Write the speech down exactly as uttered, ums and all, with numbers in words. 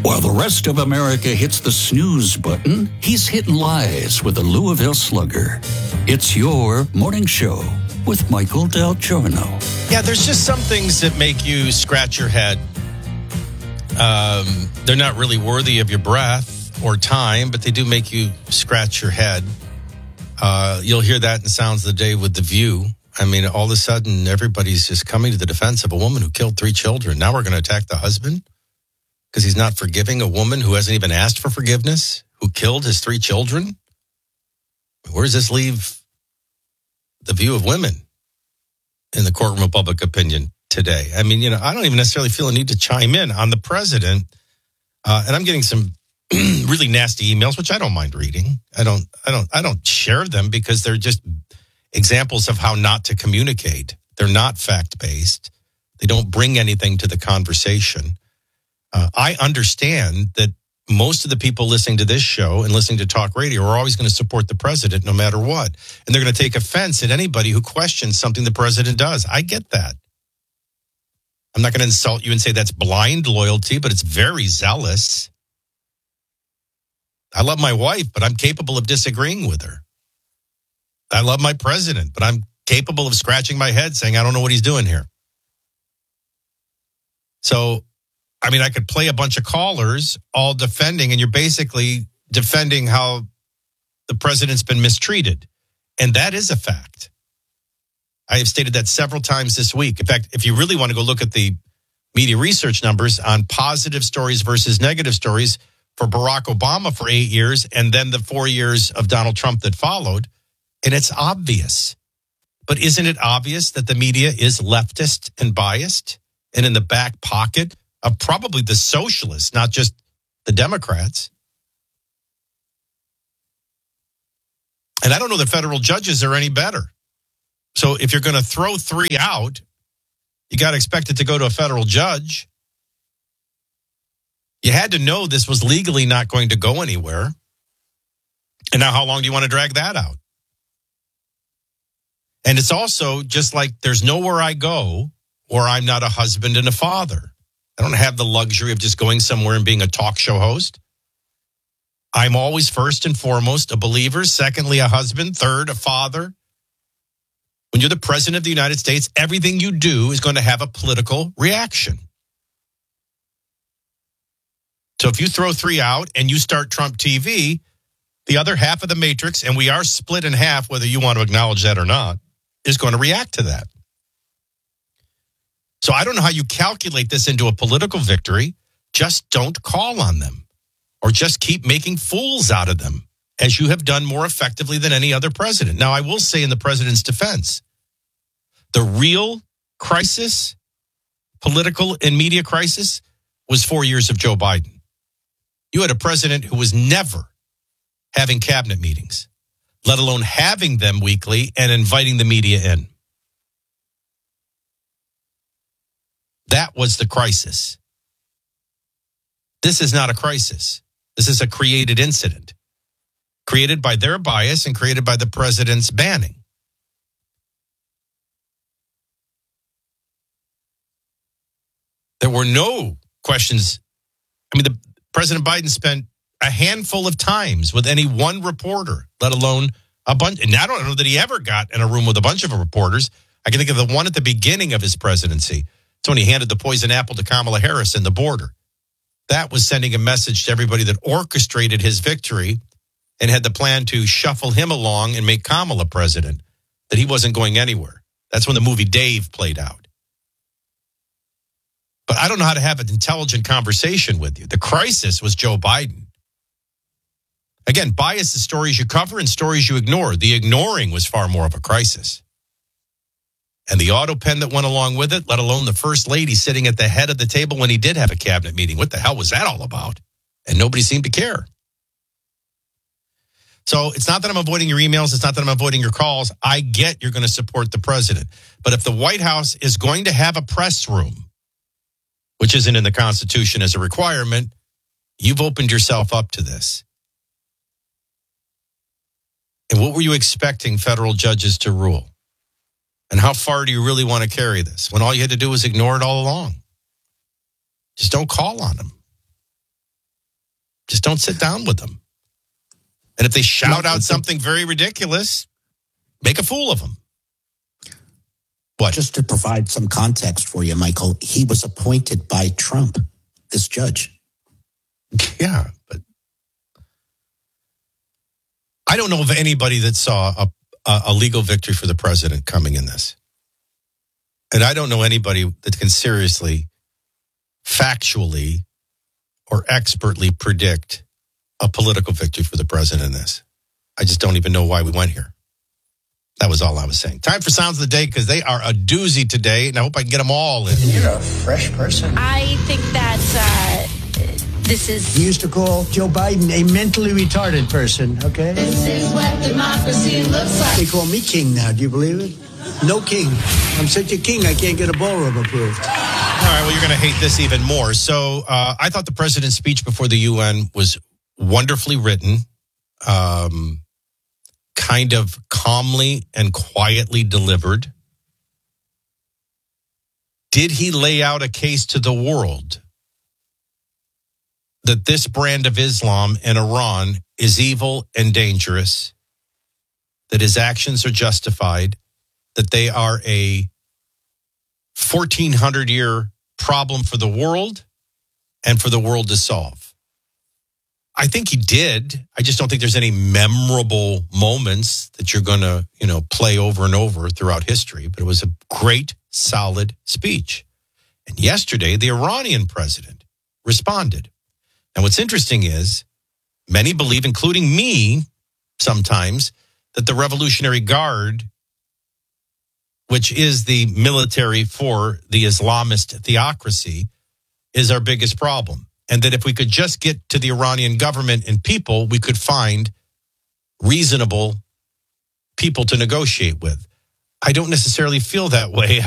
While the rest of America hits the snooze button, he's hitting lies with the Louisville Slugger. It's your morning show with Michael Del Giorno. Yeah, there's just some things that make you scratch your head. Um, they're not really worthy of your breath or time, but they do make you scratch your head. Uh, you'll hear that in Sounds of the Day with The View. I mean, all of a sudden, everybody's just coming to the defense of a woman who killed three children. Now we're going to attack the husband because he's not forgiving a woman who hasn't even asked for forgiveness, who killed his three children. Where does this leave the view of women in the courtroom of public opinion today? I mean, you know, I don't even necessarily feel a need to chime in on the president. Uh, and I'm getting some really nasty emails, which I don't mind reading. I don't, I don't, I don't share them because they're just examples of how not to communicate. They're not fact-based. They don't bring anything to the conversation. Uh, I understand that most of the people listening to this show and listening to talk radio are always going to support the president no matter what. And they're going to take offense at anybody who questions something the president does. I get that. I'm not going to insult you and say that's blind loyalty, but it's very zealous. I love my wife, but I'm capable of disagreeing with her. I love my president, but I'm capable of scratching my head saying, I don't know what he's doing here. So, I mean, I could play a bunch of callers all defending, and you're basically defending how the president's been mistreated. And that is a fact. I have stated that several times this week. In fact, if you really want to go look at the media research numbers on positive stories versus negative stories for Barack Obama for eight years and then the four years of Donald Trump that followed, and it's obvious. But isn't it obvious that the media is leftist and biased and in the back pocket of probably the socialists, not just the Democrats? And I don't know that federal judges are any better. So if you're going to throw three out, you got to expect it to go to a federal judge. You had to know this was legally not going to go anywhere. And now how long do you want to drag that out? And it's also just like there's nowhere I go or I'm not a husband and a father. I don't have the luxury of just going somewhere and being a talk show host. I'm always first and foremost a believer, secondly, a husband, third, a father. When you're the president of the United States, everything you do is going to have a political reaction. So if you throw three out and you start Trump T V, the other half of the matrix, and we are split in half, whether you want to acknowledge that or not, is going to react to that. So I don't know how you calculate this into a political victory. Just don't call on them or just keep making fools out of them, as you have done more effectively than any other president. Now, I will say in the president's defense, the real crisis, political and media crisis, was four years of Joe Biden. You had a president who was never having cabinet meetings, let alone having them weekly and inviting the media in. That was the crisis. This is not a crisis. This is a created incident, created by their bias and created by the president's banning. There were no questions. I mean, the President Biden spent a handful of times with any one reporter, let alone a bunch. And I don't know that he ever got in a room with a bunch of reporters. I can think of the one at the beginning of his presidency. It's when he handed the poison apple to Kamala Harris in the border. That was sending a message to everybody that orchestrated his victory and had the plan to shuffle him along and make Kamala president, that he wasn't going anywhere. That's when the movie Dave played out. But I don't know how to have an intelligent conversation with you. The crisis was Joe Biden. Again, bias is stories you cover and stories you ignore. The ignoring was far more of a crisis. And the auto pen that went along with it, let alone the first lady sitting at the head of the table when he did have a cabinet meeting. What the hell was that all about? And nobody seemed to care. So it's not that I'm avoiding your emails. It's not that I'm avoiding your calls. I get you're going to support the president. But if the White House is going to have a press room, which isn't in the Constitution as a requirement, you've opened yourself up to this. And what were you expecting federal judges to rule? And how far do you really want to carry this when all you had to do was ignore it all along? Just don't call on them. Just don't sit down with them. And if they shout out something very ridiculous, make a fool of them. What? Just to provide some context for you, Michael, he was appointed by Trump, this judge. Yeah, but I don't know of anybody that saw a, a, a legal victory for the president coming in this. And I don't know anybody that can seriously, factually, or expertly predict a political victory for the president in this. I just don't even know why we went here. That was all I was saying. Time for Sounds of the Day, because they are a doozy today, and I hope I can get them all in. You're a fresh person. I think that uh, this is... We used to call Joe Biden a mentally retarded person, okay? This is what democracy looks like. They call me king now, do you believe it? No king. I'm such a king, I can't get a ballroom approved. All right, well, you're going to hate this even more. So uh, I thought the president's speech before the U N was wonderfully written, um, kind of calmly and quietly delivered. Did he lay out a case to the world that this brand of Islam and Iran is evil and dangerous, that his actions are justified, that they are a fourteen hundred year problem for the world and for the world to solve? I think he did. I just don't think there's any memorable moments that you're going to, you know, play over and over throughout history. But it was a great, solid speech. And yesterday, the Iranian president responded. And what's interesting is many believe, including me sometimes, that the Revolutionary Guard, which is the military for the Islamist theocracy, is our biggest problem. And that if we could just get to the Iranian government and people, we could find reasonable people to negotiate with. I don't necessarily feel that way